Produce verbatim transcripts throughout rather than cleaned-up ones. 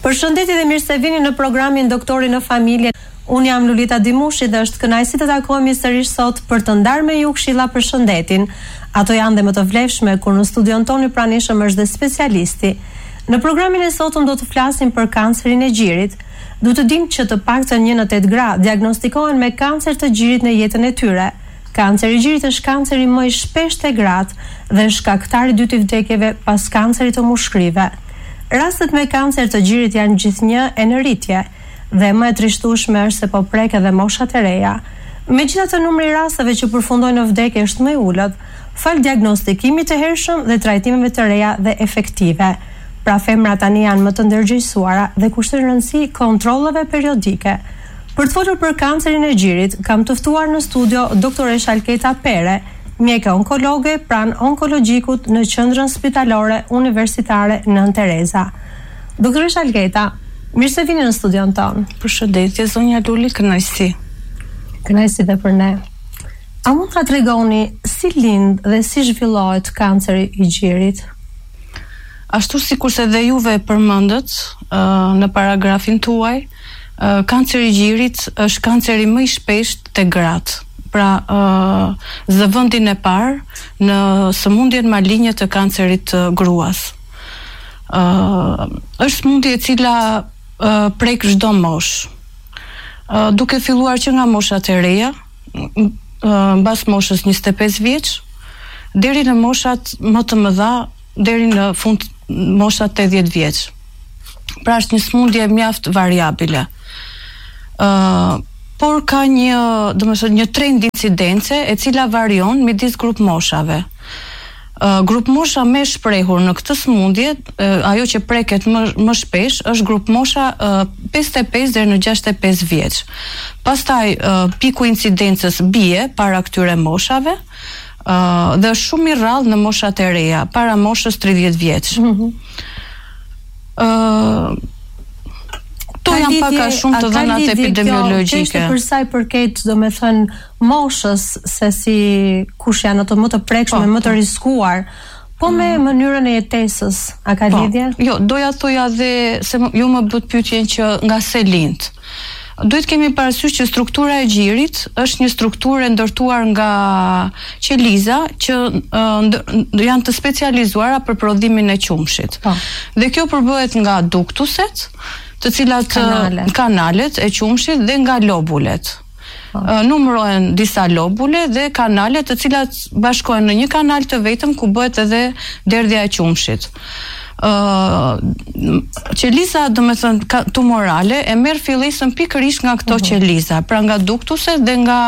Përshëndetje dhe mirë se vini në programin Doktori në Familje. Unë jam Lulita Dimushi dhe është kënaqësi të takohemi sërish sot për të ndarë me ju këshilla për shëndetin. Ato janë dhe më të vlefshme kur në studion tonë i pranishëm është dhe specialisti. Në programin e sotëm do të flasim për kancerin e gjirit. Du të dim që të paktën një në tetë gra diagnostikohen me kancer të gjirit në jetën e tyre. Kanceri i gjirit është kanceri më i shpeshtë te gratë dhe shkaktari i dytë i vdekjeve pas kancerit të mushkrive. Rastet me kancer të gjirit janë gjithnjë e në rritje dhe më e trishtueshme është se po prek edhe moshat e reja. Megjithatë, numri i rasteve që përfundojnë në vdekje është më i ulët, fal diagnostikimit të hershëm dhe trajtimeve të reja dhe efektive. Pra femrat tani janë më të ndërgjegjësuara dhe kushtojnë rëndësi kontrolleve periodike. Për të folur për kancerin e gjirit, kam të ftuar në studio doktoresh Alketa Pere, mjeke onkologe pranë onkologjikut në qendrën spitalore universitare Nën Tereza. Doktoresh Alketa, mirë se vini në studion tonë. Përshëndetje, zonja Luli, kënaqësi. Kënaqësi dhe për ne. A mund ta tregoni si lind dhe si zhvillohet kanceri i gjirit? Ashtu sikurse dhe juve e përmendët uh, në paragrafin tuaj, uh, kanceri i gjirit është kanceri më i shpeshtë te gratë. Pra, uh, zëvendin e parë në sëmundjen maligne të kancerit të gruas. Uh, është sëmundje e cila uh, prek çdo moshë. Uh, duke filluar që nga moshat e reja, uh, mbas moshës njëzet e pesë vjeç, deri në moshat më të mëdha, deri në fund moshat tetëdhjetë vjeç. Pra është një sëmundje mjaft variabile. Uh, por ka një, domethënë, një trend incidence e cila varion midis grup moshave. Uh, grup mosha më e shprehur në këtë sëmundje, uh, ajo që preket më, më shpesh, është grup mosha uh, pesëdhjetë e pesë deri në gjashtëdhjetë e pesë vjeç. Pastaj uh, piku incidencës bie para këtyre moshave, uh, dhe është shumë i rrallë në moshat e reja, para moshës tridhjetë vjeç. Mm-hmm. uh, To janë pak a shumë të dhënat epidemiologjike. Kjo për sa i përket, domethënë, moshës, se si kush janë ato më të prekshme, po, më të riskuar, po me mm. mënyrën e jetesës, a ka po. lidhje? Jo, doja thoja dhe se ju më bët pyetjen që nga se lind. Duhet kemi parasysh që struktura e gjirit është një strukturë ndërtuar nga qeliza që uh, janë të specializuara për prodhimin e qumshit. Po. Dhe kjo përbëhet nga duktuset, të cilat Kanale. kanalet e qumshit dhe nga lobulet. Oh. Uh, numërohen disa lobule dhe kanale të cilat bashkohen në një kanal të vetëm ku bëhet edhe derdhja e qumshit. Uh, qeliza, do me thënë, tumorale e merr fillesën pikërisht nga këto uh-huh. qeliza, pra nga duktuset dhe nga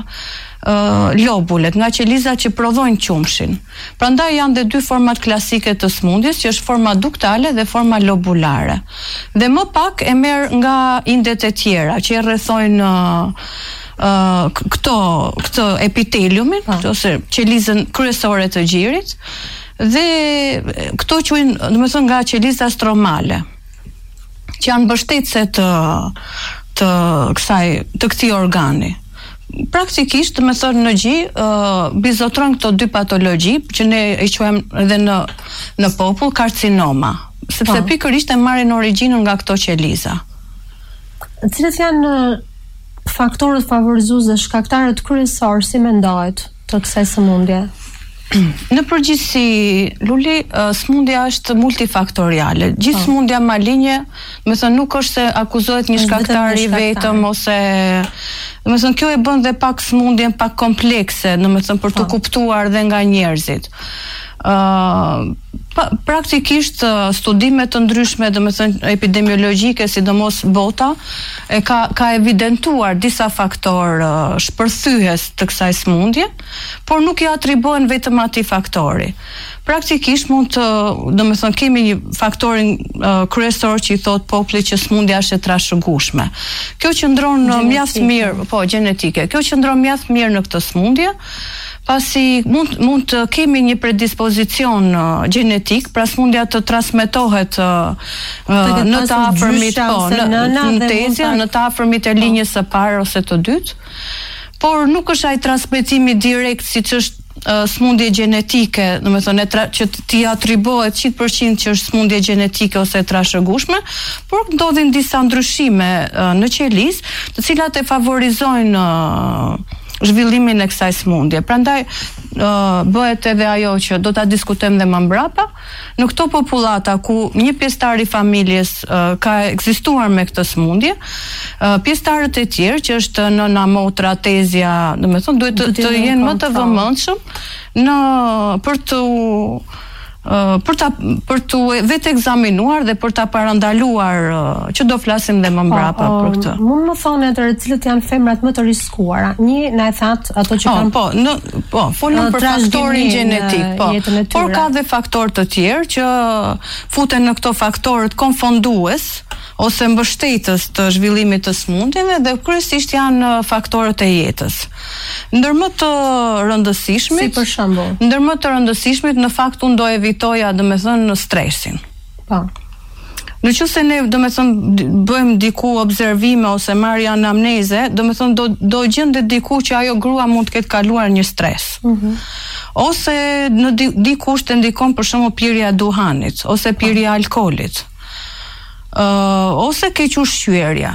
Uh, lobulet, nga qelizat që prodhojnë qumshin. Prandaj janë dhe dy format klasike të sëmundjes, që është forma duktale dhe forma lobulare. Dhe më pak e merr nga indet e tjera që e rrethojnë uh, uh, këto këtë epiteliumin, ah. ose qelizën kryesore të gjirit, dhe këto quhen, domethënë, nga qeliza stromale, që janë mbështetëse të të kësaj të këtij organi. Praktikisht, me thënë në gji, uh, bizotron këto dy patologji, që ne i quajmë edhe në, në popull karcinoma, sepse pikërisht e marrin origjinën nga këto qeliza. Cilat janë faktorët favorizues dhe shkaktarët kryesorë, si mendohet, të kësaj sëmundje? Në përgjithësi, Luli, sëmundja është multifaktoriale. Gjithë sëmundja maligne, me thënë, nuk është se akuzohet një shkaktar i vetëm, ose me thënë, kjo e bën dhe pak sëmundjen pak komplekse, në me thënë, për të kuptuar dhe nga njerëzit. Uh, pa, praktikisht uh, studimet të ndryshme, dhe me thënë, epidemiologjike, sidomos bota, e ka, ka evidentuar disa faktor uh, shpërthyes të kësaj sëmundje, por nuk i atribuohen vetëm atij faktori. Praktikisht mund të, do me thënë, kemi një faktorin uh, kryesor që i thot populli që sëmundja është e trashëgueshme. Kjo qëndron uh, mjaft mirë, po, gjenetike. Kjo qëndron mjaft mirë në këtë sëmundje, pasi mund, mund të kemi një predispozicion uh, gjenetik, pra sëmundja të transmetohet uh, uh, në të afërmit, po, në, në tezja, në të afërmit e linjës së parë ose të dytë, por nuk është ai transmetimi direkt siç është uh, smundje gjenetike, do të thonë që t'i atribuohet njëqind përqind që është smundje gjenetike ose e trashëgueshme, por ndodhin disa ndryshime uh, në qelis, të cilat e favorizojnë uh, zhvillimin e kësaj smundje. Prandaj uh, bëhet edhe ajo që do ta diskutojmë dhe më mbrapa, në këto popullata ku një pjesëtar i familjes uh, ka ekzistuar me këtë smundje, uh, pjesëtarët e tjerë që është nëna, motra, tezja, domethënë duhet të, të jenë më të vëmendshëm në për të Uh, për ta për të vetë ekzaminuar dhe për ta parandaluar uh, që do flasim dhe më mbrapa oh, për këtë. Mund më thonë atëherë cilët janë femrat më të riskuara? Një na e thatë ato që oh, kanë po, në po, folëm uh, për faktorin gjenetik, po. Por ka dhe faktorë të tjerë që futen në këto faktorët konfondues ose mbështetës të zhvillimit të smundjeve dhe kryesisht janë faktorët e jetës. Ndër më të rëndësishmit, si për shembull, ndër më të rëndësishmit në fakt unë do evitoja, domethënë, stresin. Po. Në qoftë se ne, domethënë, bëjmë diku observime ose marrje anamneze, domethënë do do gjendet diku që ajo grua mund të ketë kaluar një stres. Mhm. Ose në di, dikush të ndikon për shembull pirja e duhanit ose pirja e alkoolit. Uh, ose keq ushqyerja.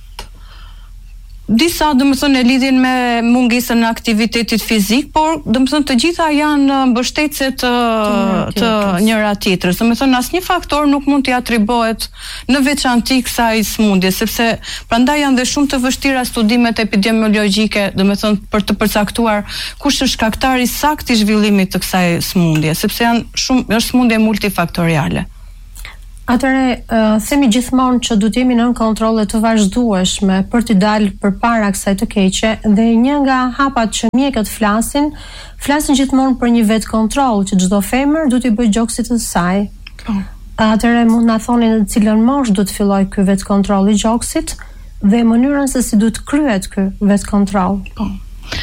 Disa, domethënë, e lidhin me mungesën e aktivitetit fizik, por domethënë të gjitha janë mbështetëse të, të njëra tjetrës. Domethënë asnjë faktor nuk mund t'i atribuohet në veçantë kësaj smundje, sepse prandaj janë dhe shumë të vështira studimet epidemiologjike, domethënë për të përcaktuar kush është shkaktari sakt i zhvillimit të kësaj smundje, sepse janë shumë është smundje multifaktoriale. Atëre, uh, themi gjithmonë që du t'jemi nën kontrolle të vazhdueshme për t'i dalë përpara kësaj të keqe, dhe një nga hapat që mjekët flasin, flasin gjithmonë për një vetë kontroll, që çdo femër du t'i bëjë gjoksit të saj. Oh. Atëre, mund na thoni në cilën moshë du të filloj ky vetë kontroll i gjoksit dhe mënyrën se si du të kryhet ky vetë kontroll. Oh.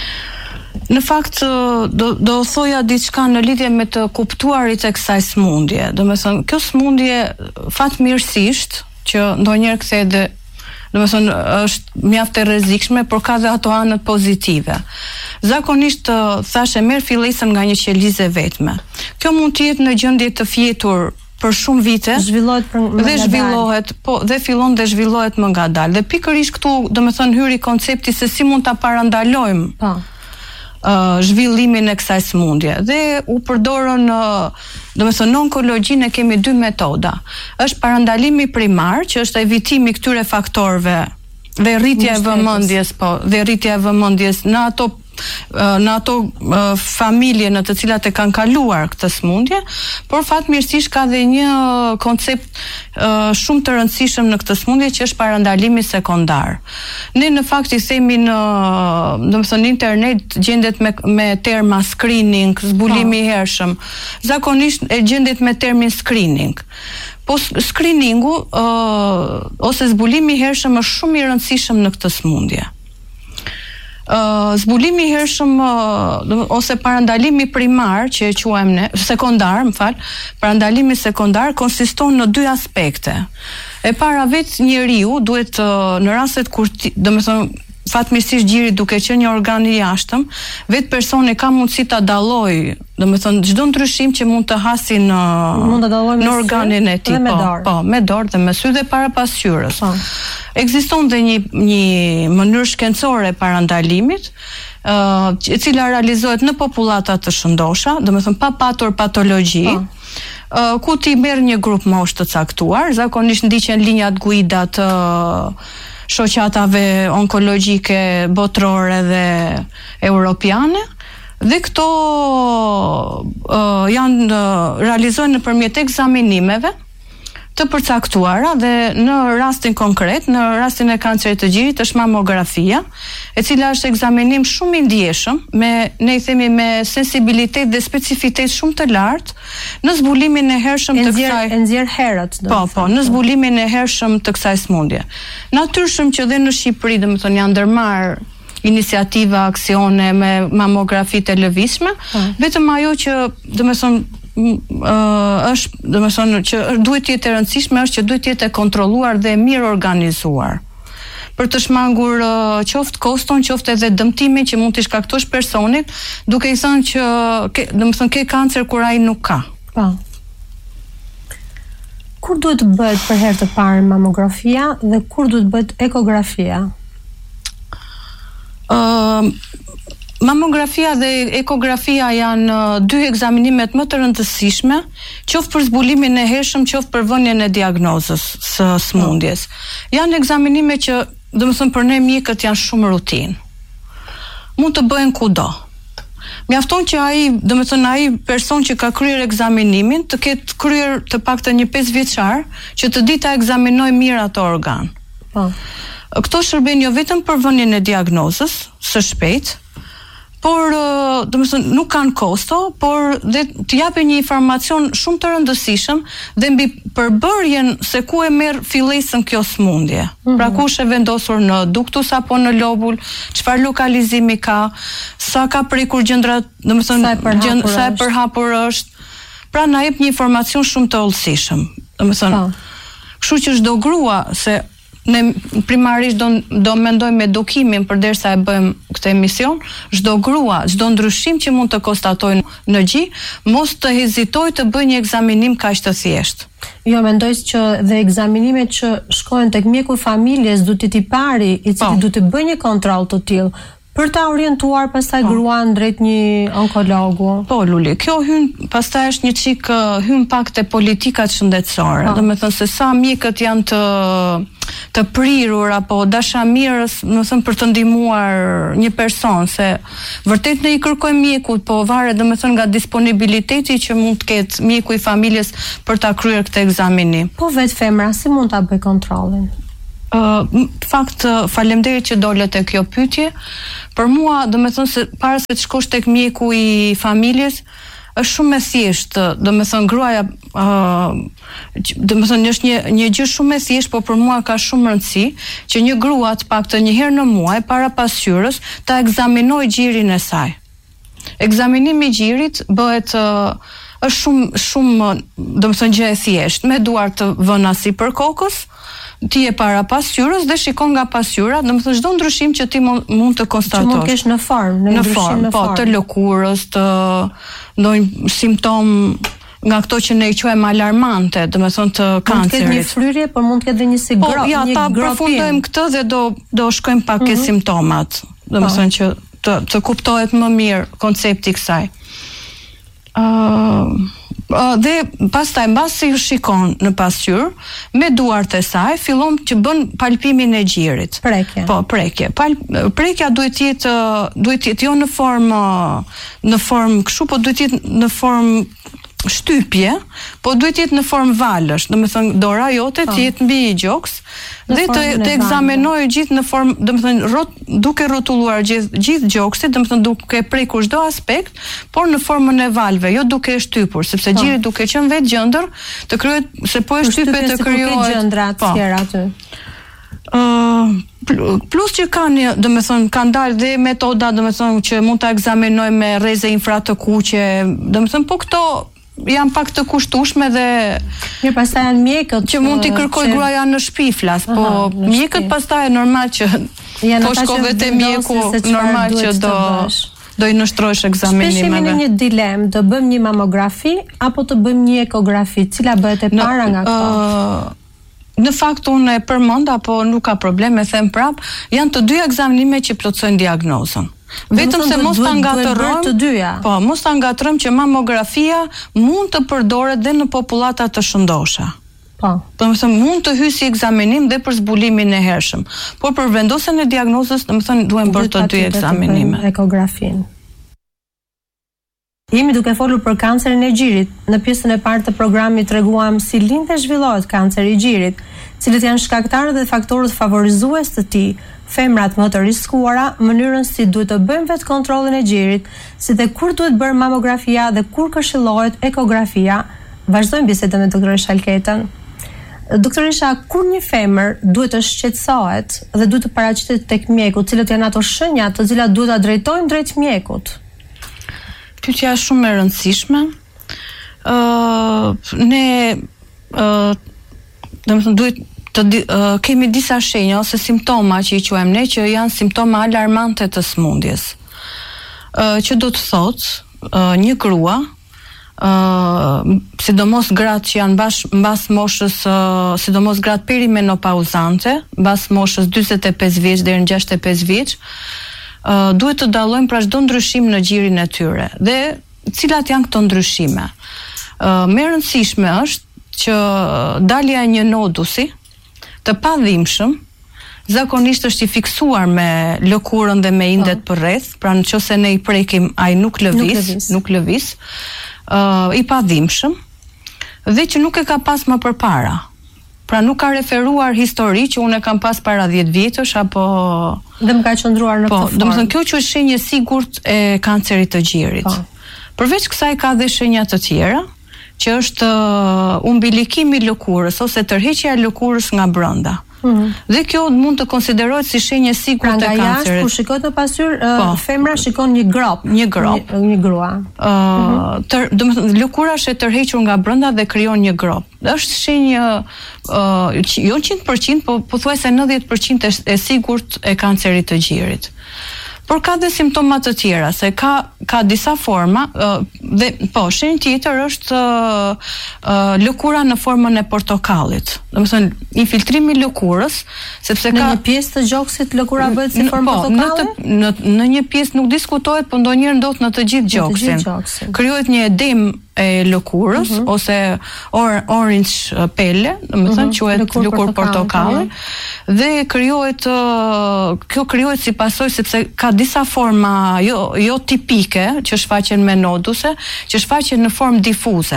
Në fakt do do thoja diçka në lidhje me të kuptuarit e kësaj smundje. Domethënë, kjo smundje fatmirësisht që ndonjëherë kthehet dhe domethënë është mjaft e rrezikshme, por ka dhe ato anët pozitive. Zakonisht thashë merr fillesën nga një qelizë vetme. Kjo mund të jetë në gjendje të fjetur për shumë vite, zhvillohet për më dhe zhvillohet, po, dhe fillon dhe zhvillohet më ngadalë. Dhe pikërisht këtu, domethënë, hyri koncepti se si mund ta parandalojmë. Po. Uh, zhvillimin e kësaj smundje dhe u përdorën uh, domethënë në onkologjin e kemi dy metoda. Është parandalimi primar, që është evitimi këtyre faktorëve dhe rritja e vëmendjes, po, dhe rritja e vëmendjes në ato në ato uh, familje në të cilat e kanë kaluar këtë smundje, por fatmirësisht ka dhe një koncept uh, shumë të rëndësishëm në këtë smundje, që është parandalimi sekondar. Ne në fakt i themi në, domethënë, internet gjendet me me terma screening, zbulimi i hershëm. Zakonisht e gjendet me termin screening. Po screeningu uh, ose zbulimi i hershëm është shumë i rëndësishëm në këtë smundje. Uh, zbulimi i hershëm uh, ose parandalimi primar, që e quajmë ne, sekondar, më fal, parandalimi sekondar konsiston në dy aspekte. E para, vetë njeriu duhet uh, në rastet kur, domethënë, fatmirësisht gjiri duke qenë një organ i jashtëm, vetë personi ka mundësi ta dallojë, domethënë, çdo ndryshim që mund të hasi në mund ta dallojë në organin e tij, po, po, me dorë dhe me sy dhe para pasqyrës. Po. Ekziston dhe një një mënyrë shkencore e parandalimit, uh, e cila realizohet në popullata të shëndosha, domethënë pa patur patologji. Po. Uh, ku ti merr një grup moshë të caktuar, zakonisht ndiqen linjat guida të uh, shoqatave onkologjike botërore dhe europiane, dhe këto uh, janë uh, realizohen nëpërmjet ekzaminimeve të përcaktuara, dhe në rastin konkret, në rastin e kancerit të gjirit, është mamografia, e cila është ekzaminim shumë i ndjeshëm, me ne i themi me sensibilitet dhe specifitet shumë të lartë në zbulimin e hershëm të kësaj. E nxjerr herët. Po, po, në zbulimin e hershëm të kësaj smundje. Natyrshëm që dhe në Shqipëri, domethënë, janë ndërmarr iniciativa, aksione me mamografi të lëvizshme, vetëm ajo që, domethënë, Uh, është, domethënë, që duhet të jetë e rëndësishme është që duhet të jetë e kontrolluar dhe mirë organizuar. për të shmangur uh, qoftë koston, qoftë edhe dëmtimin që mund të shkaktosh personit, duke i thënë që ke, domethënë ke kancer kur ai nuk ka. Po. Kur duhet të bëhet për herë të parë mamografia dhe kur duhet të bëhet ekografia? Ë uh, Mamografia dhe ekografia janë uh, dy ekzaminimet më të rëndësishme, qoftë për zbulimin e hershëm, qoftë për vënien e diagnozës së smundjes. Janë ekzaminime që, domethënë për ne mjekët janë shumë rutinë. Mund të bëhen kudo. Mjafton që ai, domethënë ai person që ka kryer ekzaminimin të ketë kryer të paktën një pesë vjeçar, që të di ta ekzaminojë mirë ato organ. Po. Këto shërben jo vetëm për vënien e diagnozës së shpejtë, por domethënë nuk kanë kosto, por dhe të japin një informacion shumë të rëndësishëm dhe mbi përbërjen se ku e merr fillesën kjo smundje. Mm-hmm. Pra kush e vendosur në duktus apo në lobul, çfarë lokalizimi ka, sa ka prekur gjendra, domethënë gjend, sa e përhapur është. Pra na jep një informacion shumë të hollësishëm. Domethënë, kështu që çdo grua, se ne primarisht do, do mendojmë me edukimin përderisa e bëjmë këtë emision, çdo grua, çdo ndryshim që mund të konstatojnë në gjë, mos të hezitojë të bëjë një ekzaminim kaq të thjeshtë. Jo, mendoj që dhe ekzaminimet që shkojnë tek mjeku i familjes duhet të i pari, i cili duhet të bëjë një kontroll të tillë për ta orientuar pastaj gruan drejt një onkologu. Po, Luli, kjo hyn pastaj është një çik hyn pak te politikat shëndetësore. Domethënë se sa mjekët janë të të prirur apo dashamirës, më thënë për të ndihmuar një person, se vërtet ne i kërkojmë mjekut, po varet domethënë nga disponibiliteti që mund të ketë mjeku i familjes për ta kryer këtë ekzaminim. Po vetë femra si mund ta bëj kontrollin? Uh, fakt uh, faleminderit që dole te kjo pyetje. Për mua, domethënë se para se të shkosh tek mjeku i familjes, është shumë e thjeshtë, domethënë gruaja, uh, domethënë është një një gjë shumë e thjeshtë, por për mua ka shumë rëndësi që një grua të paktën një herë në muaj para pasqyrës ta ekzaminojë gjirin e saj. Ekzaminimi i gjirit bëhet uh, është shumë shumë domethënë gjë e thjeshtë, me duar të vëna sipër kokës, ti e para pasqyrës dhe shikon nga pasqyra, domethënë çdo ndryshim që ti mund të konstatosh. Që mund kesh në formë, në, në ndryshim form, në po, formë. Të lëkurës, të ndonjë simptom nga këto që ne i quajmë alarmante, domethënë të kancerit. Mund të ketë një fryrje, por mund të ketë edhe një si po, gro, ja, një ta përfundojmë këtë dhe do do shkojmë pak ke mm-hmm. simptomat, domethënë po. Që të, të kuptohet më mirë koncepti i kësaj. Ë uh, dhe pastaj mbasi ju shikon në pasqyrë me duart e saj, fillon që bën palpimin e gjirit. Prekje. Po, prekje. Pal, prekja duhet të jetë duhet të jetë jo në formë në formë kështu, po duhet të jetë në formë shtypje, po duhet të jetë në formë valësh, domethënë dora jote të jetë mbi gjoks dhe të, të ekzaminojë gjithë në formë, domethënë rot, duke rrotulluar gjithë gjithë gjoksit, domethënë duke prekur çdo aspekt, por në formën e valve, jo duke e shtypur, sepse gjiri duke qenë vetë gjendër, të krijohet se po e shtypet të krijohet gjendra të tjera aty. Uh, plus që kanë, domethënë kanë dalë dhe metoda, domethënë që mund ta ekzaminojmë me rreze infra të kuqe, domethënë po këto janë pak të kushtueshme dhe mirë, pastaj janë mjekët që mund t'i kërkoj që... gruaja në shtëpi flas, po aha, mjekët pastaj është normal që po shkove te mjeku, normal që do do i nështrosh ekzaminimeve. Shpesh jemi në një dilemë, të bëjmë një mamografi apo të bëjmë një ekografi, cila bëhet e para nga këto? Uh, në fakt unë e përmend apo nuk ka problem, e them prap, janë të dy ekzaminime që plotësojnë diagnozën. Vetëm se mos ta ngatërrojmë të dyja. Po, mos ta ngatërrojmë që mamografia mund të përdoret dhe në popullata të shëndosha. Po. Domethënë mund të hyjë si ekzaminim dhe për zbulimin e hershëm. Por për vendosjen e diagnozës, domethënë duhen bërë të dy ekzaminime. Ekografin. Jemi duke folur për kancerin e gjirit. Në pjesën e parë të programit treguam si lind dhe zhvillohet kanceri i gjirit, cilët janë shkaktarët dhe faktorët favorizues të tij. Femrat më të riskuara, mënyrën si duhet të bëjmë vetë kontrollin e gjirit, si dhe kur duhet bërë mamografia dhe kur këshillohet ekografia. Vazhdojmë bisedën me doktorin Shalketën. Doktorisha, kur një femër duhet të shqetësohet dhe duhet të paraqitet tek mjeku, cilët janë ato shenjat të cilat duhet ta drejtojmë drejt mjekut? Pyetja është shumë e rëndësishme. Ë uh, ne ë uh, domethënë duhet të uh, kemi disa shenja ose simptoma që i quajmë ne që janë simptoma alarmante të smundjes. Uh, që do të thotë uh, një grua, uh, sidomos gratë që janë bash, mbas moshës, uh, sidomos gratë perimenopauzante, mbas moshës dyzet e pesë vjeç deri në gjashtëdhjetë e pesë vjeç, uh, duhet të dallojmë pra çdo ndryshim në gjirin e tyre. Dhe cilat janë këto ndryshime? Uh, më e rëndësishme është që dalja e një nodusi të padhimshëm, zakonisht është i fiksuar me lëkurën dhe me indet për rreth, pra nëse ne i prekim ai nuk lëviz, nuk lëviz, nuk lëviz uh, i padhimshëm, dhe që nuk e ka pas më përpara. Pra nuk ka referuar histori që unë e kam pas para dhjetë vjetësh apo dhe më ka qëndruar në po, këtë formë. domethënë kjo që është shenjë e sigurt e kancerit të gjirit. Po. Përveç kësaj ka dhe shenja të tjera, që është uh, umbilikimi i lëkurës ose tërheqja e lëkurës nga brenda. Mm-hmm. Dhe kjo mund të konsiderohet si shenjë e sigurt e kancerit. Pra nga jashtë kur shikohet në pasur, uh, po, femra shikon një grop, një grop, një, një grua. Uh, mm-hmm. tër, domethënë lëkura është e tërhequr nga brenda dhe krijon një grop. Është shenjë uh, jo njëqind përqind, po pothuajse nëntëdhjetë përqind e, e sigurt e kancerit të gjirit. Por ka dhe simptoma të tjera, se ka ka disa forma, uh, dhe po, shenjë tjetër është uh, uh, lëkura në formën e portokallit. Domethënë infiltrimi i lëkurës, sepse në ka një pjesë të gjoksit lëkura bëhet si formë po, portokalle? Në, në në një pjesë nuk diskutohet, por ndonjëherë ndodh në të gjithë gjoksin. gjoksin. Krijohet një edem e lëkurës, uh-huh. ose or, orange pele, domethënë uh-huh. quhet lëkur, lëkur portokalle, uh-huh. dhe krijohet uh, kjo krijohet si pasojë sepse ka disa forma jo jo tipike që shfaqen me noduse, që shfaqen në formë difuze.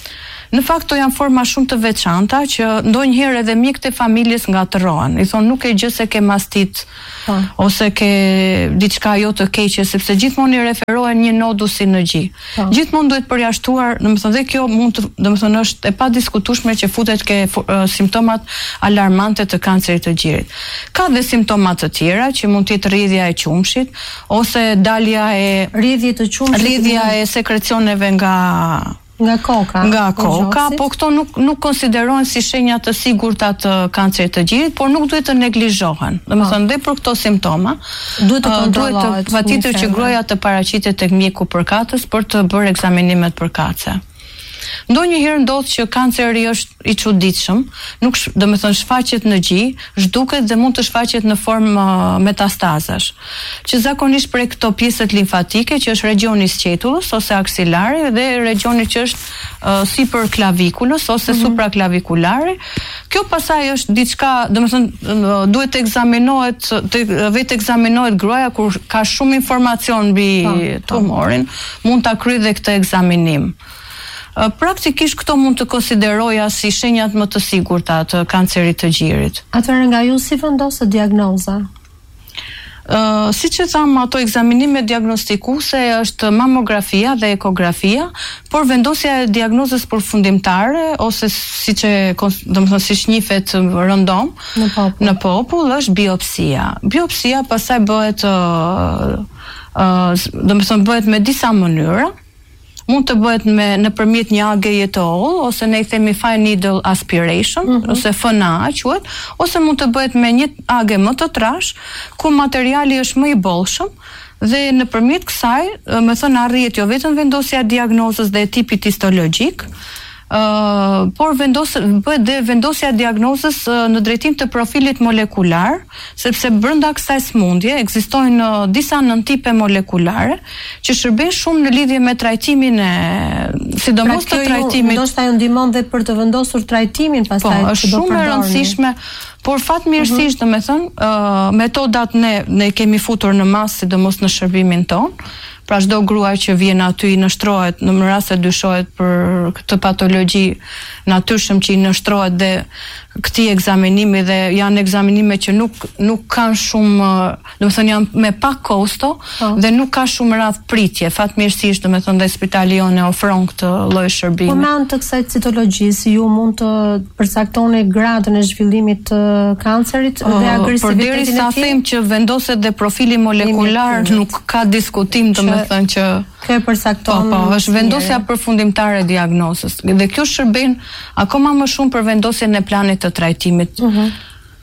Në fakt to janë forma shumë të veçanta që ndonjëherë edhe mjekët e familjes ngatërohen. I thonë nuk e gjë se ke mastit pa. Ose ke diçka jo të keqe, sepse gjithmonë i referohen një nodusi në gjë. Gjithmonë duhet përjashtuar, domethënë dhe kjo mund të, domethënë është e padiskutueshme që futet ke uh, simptomat alarmante të kancerit të gjirit. Ka dhe simptoma të tjera që mund të jetë rrjedhja e qumshit ose dalja e rrjedhje të qumshit, rrjedhja e sekrecioneve nga nga koka. Nga koka, po këto nuk nuk konsiderohen si shenja të sigurta të kancerit të gjirit, por nuk duhet të neglizhohen. Domethënë dhe për këto simptoma duhet të kontrollohet. Duhet patjetër që gruaja të paraqitet tek mjeku përkatës për të bërë ekzaminimet përkatëse. Ndonjëherë ndodh që kanceri është i çuditshëm, nuk domethënë shfaqet në gjë, zhduket dhe mund të shfaqet në formë uh, metastazash, që zakonisht prej këto pjesët limfatike, që është regioni i sqetullës ose aksilare dhe regioni që është uh, sipër klavikulës ose mm-hmm. supraklavikulare. Kjo pasaj është diçka, domethënë uh, duhet të ekzaminohet, të vetë ekzaminohet gruaja kur ka shumë informacion mbi tumorin, mund ta kryejë dhe këtë ekzaminim. Praktikisht këto mund të konsideroja si shenjat më të sigurta të kancerit të gjirit. Atëherë nga ju si vendoset diagnoza? Uh, si që thamë, ato ekzaminime diagnostikuese është mamografia dhe ekografia, por vendosja e diagnozës përfundimtare ose si që, domethënë siç njihet rëndom në popull, në popull është biopsia. Biopsia pastaj bëhet uh, uh, domethënë bëhet me disa mënyra. Mund të bëhet me nëpërmjet një ageje të holl ose ne i themi fine needle aspiration, mm-hmm. ose F N A quhet, ose mund të bëhet me një age më të trash ku materiali është më i bollshëm dhe nëpërmjet kësaj, më thënë arrihet jo vetëm vendosja e diagnozës dhe e tipit histologjik, Uh, por vendos, bëhet dhe vendosja e diagnozës uh, në drejtim të profilit molekular, sepse brenda kësaj smundje ekzistojnë uh, disa nëntipe molekulare që shërben shumë në lidhje me trajtimin e sidomos pra, të trajtimit. Ndoshta ju ndihmon dhe për të vendosur trajtimin pastaj. Po, është shumë e rëndësishme. Por fatmirësisht, uh-huh. domethënë, uh, metodat ne ne kemi futur në masë, sidomos në shërbimin ton. Pra çdo grua që vjen aty i nështrohet në rast se dyshohet për këtë patologji natyrshëm që i nështrohet dhe këtij ekzaminimi dhe janë ekzaminime që nuk nuk kanë shumë, domethënë janë me pak kosto oh. dhe nuk ka shumë radh pritje. Fatmirësisht, domethënë dhe spitali jonë ofron këtë lloj shërbimi. Po me anë të kësaj citologjisë ju mund të përcaktoni gradën e zhvillimit të kancerit dhe agresivitetin e tij. Përderisa them që vendoset dhe profili molekular nuk ka diskutim, domethënë thënë që ke përcakton. Po, po, është vendosja përfundimtare e diagnosës. Dhe kjo shërben akoma më shumë për vendosjen e planit të trajtimit. Uh -huh.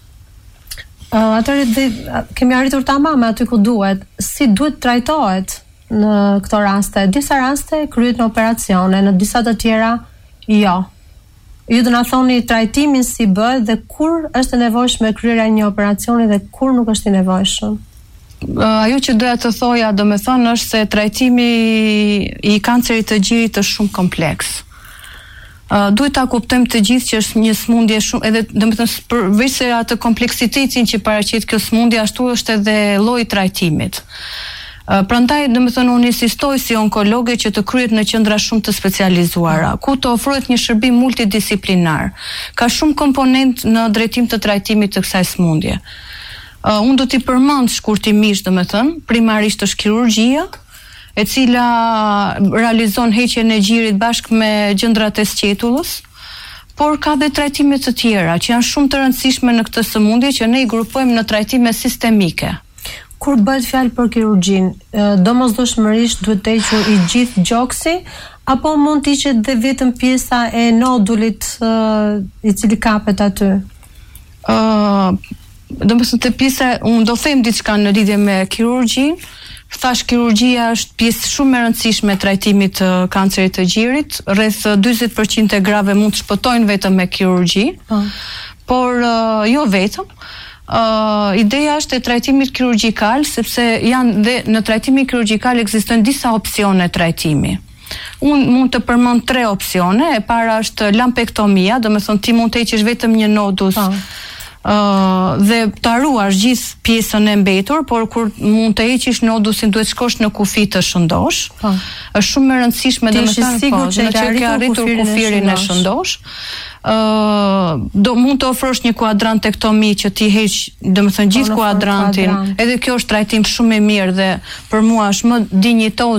uh, Atëherë kemi arritur tamam aty ku duhet. Si duhet trajtohet në këto raste? Disa raste kryhet në operacione, në disa të tjera jo. Ju do na thoni trajtimin si bëhet dhe kur është e nevojshme kryerja e një operacioni dhe kur nuk është i nevojshëm? Ajo që doja të thoja, do me thonë, është se trajtimi i kancerit të gjirit është shumë kompleks. Uh, duhet ta kuptojmë të gjithë që është një smundje shumë, edhe do me thënë, përveç se atë kompleksitetin që paraqet kjo smundje, ashtu është edhe lloji i trajtimit. Uh, prandaj, do me thënë, unë insistoj si onkologe që të kryhet në qendra shumë të specializuara, ku të ofrohet një shërbim multidisiplinar. Ka shumë komponent në drejtim të trajtimit të kësaj smundje. Uh, unë do t'i përmend shkurtimisht, do me thënë, primarisht është kirurgjia, e cila realizon heqjen e gjirit bashkë me gjëndrat e sqetullës, por ka dhe trajtime të tjera që janë shumë të rëndësishme në këtë sëmundje që ne i grupojmë në trajtime sistemike. Kur bëhet fjalë për kirurgjin, domosdoshmërisht duhet të hequr i gjithë gjoksi apo mund të hiqet dhe vetëm pjesa e nodulit uh, i cili kapet aty? Ë uh, do të thotë pjesa, unë do them diçka në lidhje me kirurgjin. Thash kirurgjia është pjesë shumë e rëndësishme e trajtimit të kancerit të gjirit. Rreth dyzet përqind e grave mund të shpëtojnë vetëm me kirurgji, oh. por uh, jo vetëm. Uh, ideja është e trajtimit kirurgjikal, sepse janë dhe në trajtimin kirurgjikal ekzistojnë disa opsione trajtimi. Unë mund të përmend tre opsione. E para është lampektomia, do me thonë ti mund të heqësh vetëm një nodus. Oh. Uh, dhe të haruash gjithë pjesën e mbetur, por kur mund të heqish nodusin duhet shkosh në kufi të shëndosh. Po. Është shumë e rëndësishme domethënë po, që të ke arritur kufirin e shëndosh. Uh, do mund të ofrosh një kuadrantektomi që ti heq, domethënë gjithë kuadrantin. Kuadrant. Edhe kjo është trajtim shumë i mirë dhe për mua është më dinjitoz